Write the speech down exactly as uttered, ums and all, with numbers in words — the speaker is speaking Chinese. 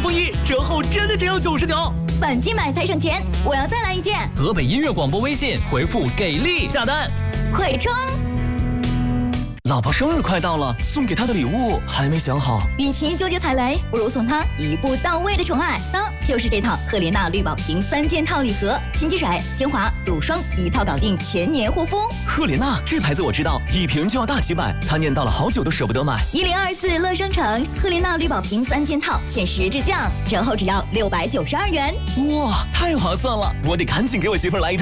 送一，折后真的只有九十九。 反季买才省钱，我要再来一件。 河北音乐广播微信回复给力下单， 快充！ 老婆生日快到了，送给她的礼物还没想好。 与其纠结踩雷，不如送她一步到位的宠爱。当就是这套赫莲娜绿宝瓶三件套礼盒，新积水、精华、乳霜一套搞定，全年护肤。 赫莲娜这牌子我知道，一瓶就要大几百，她念叨了好久都舍不得买。 一零二四乐商城赫莲娜绿宝瓶三件套限时质降，折后只要六百九十二元。 哇，太划算了！我得赶紧给我媳妇儿来一套。